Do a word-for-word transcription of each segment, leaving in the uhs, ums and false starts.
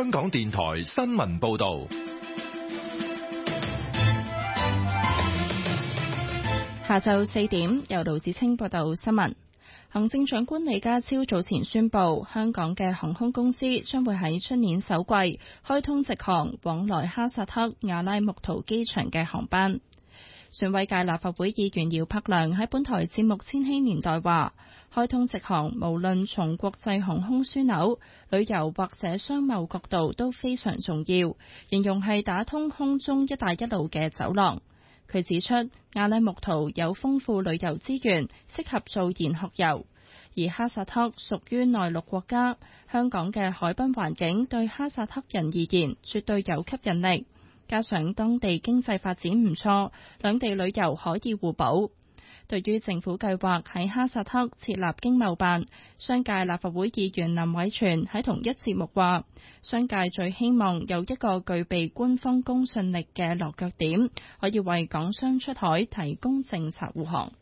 香港電台新聞報道。 下晝四點，由盧子清報道新聞。行政長官李家超早前宣布，香港嘅航空公司將會喺出年首季開通直航往來哈薩克阿拉木圖機場嘅航班。選委界立法會議員姚柏良喺本台節目《千禧年代》話，開通直航無論從國際航空樞紐、旅遊或者商貿角度都非常重要，形容係打通空中一帶一路嘅走廊。佢指出，阿拉木圖有豐富旅遊資源，適合做研學遊，而哈薩克屬於內陸國家，香港嘅海濱環境對哈薩克人而言絕對有吸引力，加上當地經濟發展唔錯，兩地旅遊可以互補。對於政府計劃喺哈薩克設立經貿辦，商界立法會議員林偉全喺同一節目話，商界最希望有一個具備官方公信力嘅落腳點，可以為港商出海提供政策護航。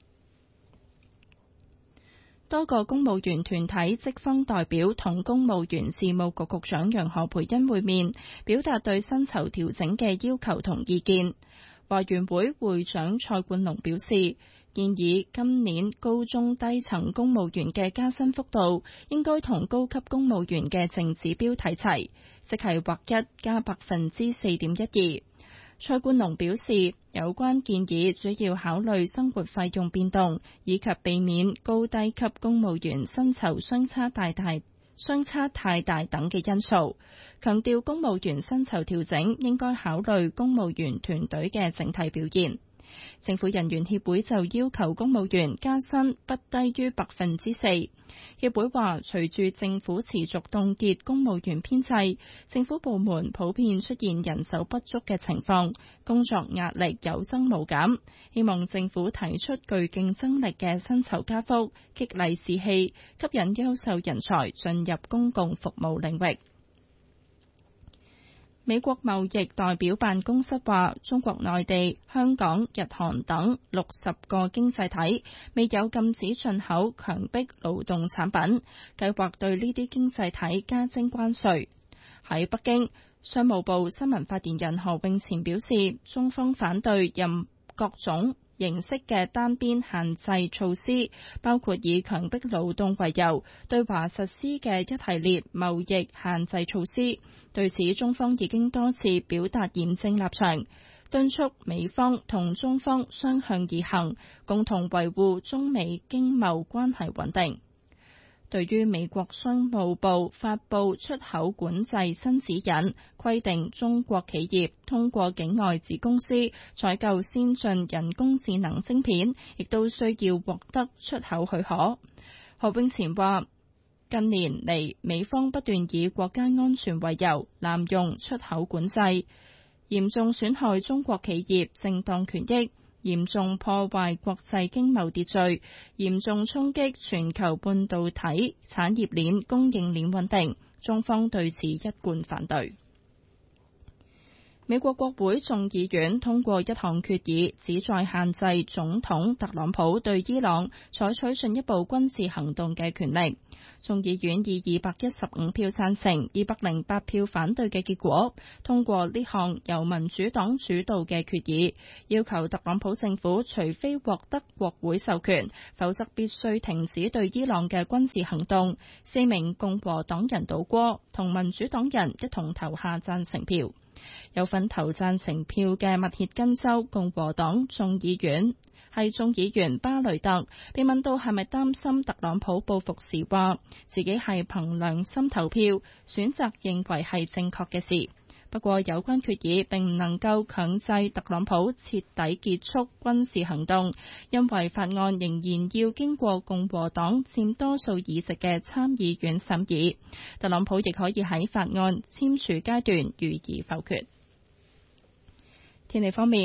多個公務員團體職方代表同公務員事務局局長楊何蓓茵會面，表達對薪酬調整嘅要求同意見。華員會會長蔡冠龍表示，建議今年高中低層公務員嘅加薪幅度應該同高級公務員嘅淨指標睇齊，即係劃一加百分之四點一二。蔡冠龍表示，有關建議主要考慮生活費用變動，以及避免高低級公務員薪酬相差大大相差太大等嘅因素，強調公務員薪酬調整應該考慮公務員團隊嘅整體表現。政府人員協會就要求公務員加薪不低於百分之四。協會話，隨住政府持續凍結公務員編制，政府部門普遍出現人手不足嘅情況，工作壓力有增無減。希望政府提出具競爭力嘅薪酬加幅，激勵士氣，吸引優秀人才進入公共服務領域。美國貿易代表辦公室話，中國內地、香港、日韓等六十個經濟體未有禁止進口強迫勞動產品，計劃對呢啲經濟體加徵關稅。喺北京，商務部新聞發言人何永前表示，中方反對任各種形式嘅單邊限制措施，包括以強迫勞動為由對華實施嘅一系列貿易限制措施。對此，中方已經多次表達嚴正立場，敦促美方同中方相向而行，共同維護中美經貿關係穩定。對於美國商務部發布出口管制新指引，規定中國企業通過境外子公司採購先進人工智能晶片，亦都需要獲得出口許可。何永前話，近年嚟美方不斷以國家安全為由濫用出口管制，嚴重損害中國企業正當權益，嚴重破壞國際經貿秩序，嚴重衝擊全球半導體產業鏈供應鏈穩定。中方對此一貫反對。美國國會眾議院通過一項決議，旨在限制總統特朗普對伊朗採取進一步軍事行動嘅權力。眾議院以二百一十五票贊成、二百零八票反對嘅結果，通過呢項由民主黨主導嘅決議，要求特朗普政府除非獲得國會授權，否則必須停止對伊朗嘅軍事行動。四名共和黨人倒戈，同民主黨人一同投下贊成票。有份投贊成票嘅密歇根州共和黨眾議院係眾議員巴雷特，被問到係咪擔心特朗普報復時，話自己係憑良心投票，選擇認為係正確嘅事。不過有關決議並唔能夠強制特朗普徹底結束軍事行動，因為法案仍然要經過共和黨佔多數議席嘅參議院審議。特朗普亦可以喺法案簽署階段予以否決。天氣方面，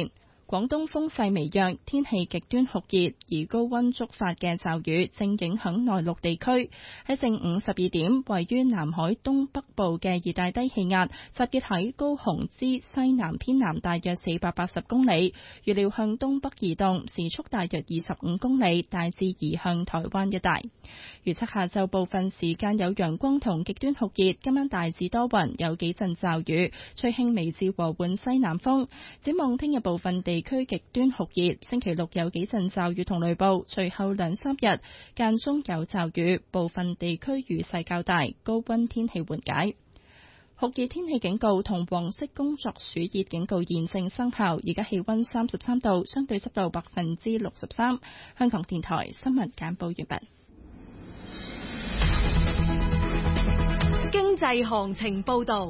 廣東風勢微弱，天氣極端酷熱，而高溫觸發嘅驟雨正影響內陸地區。喺正午十二點，位於南海東北部嘅熱帶低氣壓集結喺高雄之西南偏南大約四百八十公里，預料向東北移動，時速大約二十五公里，大致移向台灣一帶。預測下晝部分時間有陽光同極端酷熱，今晚大致多雲，有幾陣驟雨，吹輕微至和緩西南風。展望聽日部分地區極端酷熱，星期六有幾陣驟雨同雷暴，隨後兩三日間中有驟雨，部分地區雨勢較大，高溫天氣緩解。酷熱天氣警告同黃色工作暑熱警告現正生效，而家氣溫三十三度，相對濕度百分之六十三。香港電台新聞簡報完畢。 經濟行情報道。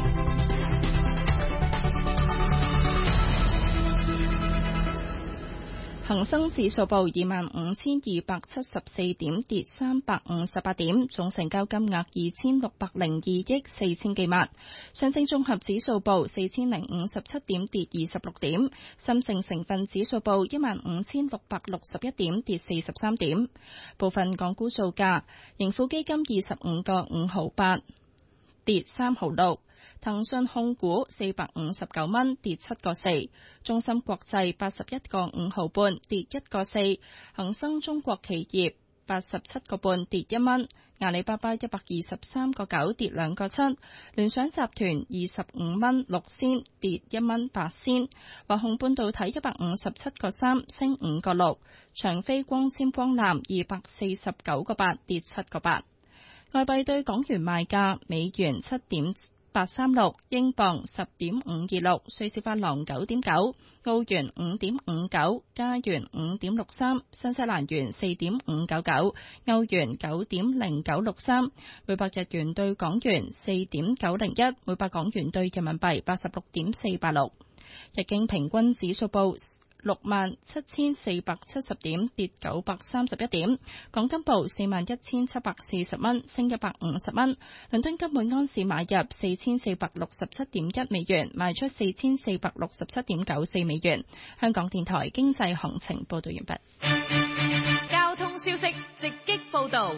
恒生指數報二萬五千二百七十四點，跌三百五十八點，總成交金額二千六百零二億四千幾萬。上證綜合指數報四千零五十七點，跌二十六點。深證成分指數報一萬五千六百六十一點，跌四十三點。部分港股造價，盈富基金二十五個五毫八，跌三毫六。騰訊控股四百五十九蚊，跌七個四；中芯國際八十一個五毫半，跌一個四；恒生中國企業八十七個半，跌一蚊；阿里巴巴一百二十三個九，跌兩個七；聯想集團二十五蚊六仙，跌一蚊八仙；華虹半導體一百五十七個三，升五個六；長飛光纖光纜二百四十九個八，跌七個八。外幣對港元賣價：美元七點八三六，英鎊十點五二六，瑞士法郎九點九，澳元五點五九，加元五點六三，新西蘭元四點五九九，歐元九點零九六三，每百日元對港元四點九零一，每百港元對人民幣八十六點四八六。日經平均指數報六萬七千四百七十點，跌九百三十一點。港金報四萬一千七百四十蚊，升一百五十蚊。倫敦金每安士買入四千四百六十七點一美元，賣出四千四百六十七點九四美元。香港電台經濟行情報道完畢。 交通消息直擊報道。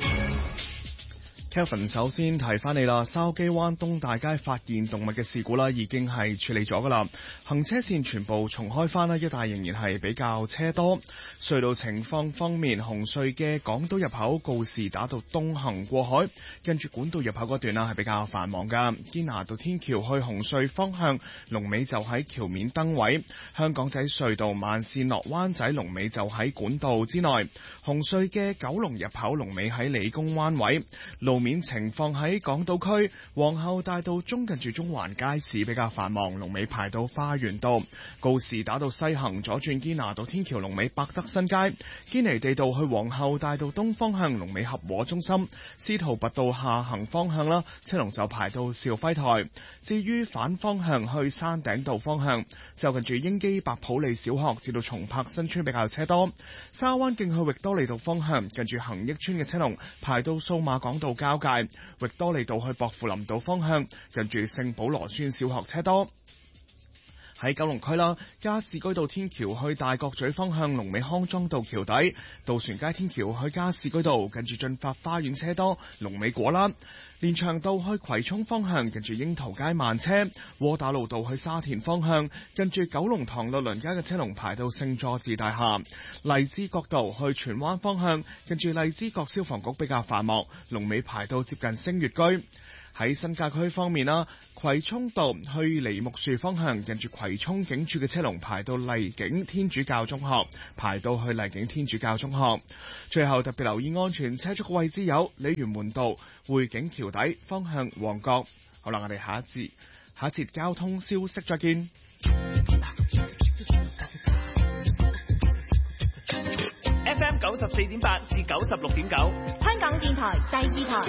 Kevin 首先提翻你啦，筲箕灣東大街發現動物嘅事故啦，已經係處理咗噶啦，行車線全部重開翻啦，一帶仍然係比較車多。隧道情況方面，紅隧嘅港島入口告士打道東行過海，跟住管道入口嗰段啦係比較繁忙噶。堅拿道天橋去紅隧方向，龍尾就喺橋面燈位；香港仔隧道慢線落灣仔龍尾就喺管道之內。紅隧嘅九龍入口龍尾喺理工灣位。路面情況喺港島區皇后大道中近住中環街市比較繁忙，龍尾排到花園道。告士打道西行左轉堅拿道天橋龍尾百德新街。堅尼地道去皇后大道東方向龍尾合和中心。司徒拔道下行方向啦，車龍就排到兆輝台。至於反方向去山頂道方向，就近住英基白普利小學至到松柏新村比較車多。沙灣徑去域多利道方向，近住恒益村嘅車龍排到數碼港道交界。域多利道去薄扶林道方向，近住聖保羅村小學車多。喺九龍區啦，加士居道天橋去大角咀方向，龍尾康莊道橋底；渡船街天橋去加士居道，近住駿發花園車多，龍尾果欄。連翔道去葵涌方向，近住櫻桃街慢車；窩打老道去沙田方向，近住九龍塘律倫街嘅車龍排到聖佐治大廈；荔枝角道去荃灣方向，近住荔枝角消防局比較繁忙，龍尾排到接近星月居。喺新界區方面啦，葵涌道去梨木樹方向，近住葵涌警署嘅車龍排到荔景天主教中學，排到去荔景天主教中學。最後特別留意安全車速嘅位置有鯉魚門道匯景橋底方向旺角。好啦，我哋下一節下一節交通消息再見。 F M 九十四點八至九十六點九， 香港電台第二台。